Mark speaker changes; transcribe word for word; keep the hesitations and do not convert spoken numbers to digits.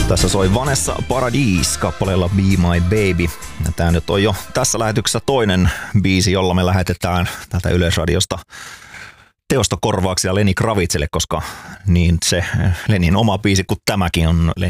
Speaker 1: Tässä soi Vanessa Paradis kappaleella Be My Baby. Ja tää nyt on jo tässä lähetyksessä toinen biisi, jolla me lähetetään täältä Yleisradiosta teostokorvauksia Lenny Kravitsille, koska niin se Lenin oma biisi kuin tämäkin on